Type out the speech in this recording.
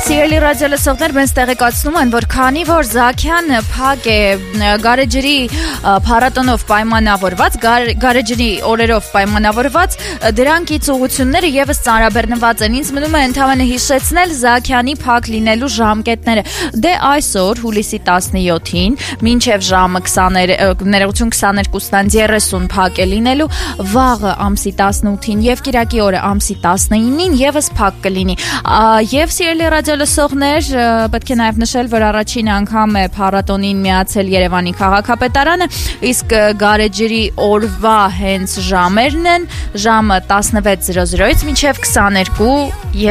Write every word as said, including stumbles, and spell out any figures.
Սիրելի ռադիոլսողներ, մենք տեղեկացնում են, որ քանի որ Զաքյան փակ է գարեջրի փառատոնով պայմանավորված, գարեջրի օրերով պայմանավորված, դրանքից ուղղությունները եւս ծանրաբեռնված են։ Ինձ մնում է ընդհանրապես հիշեցնել Զաքյանի փակ լինելու ժամկետները։ Դե այսօր հուլիսի տասնյոթին մինչև ժամը ներողություն քսաներկուսից երեսուն փակ է լինելու, վաղը ամսի տասնութին եւ կիրակի օրը ամսի տասնինին եւս փակ կլինի։ Եվ սիրելի ռադիոլսողներ, պետք է նաև նշել, որ առաջին անգամ է փառատոնին միացել Երևանի քաղաքապետարանը, իսկ գարեջրի օրվա հենց ժամերն են ժամը տասնվեց զրո զրոից մինչև քսաներկու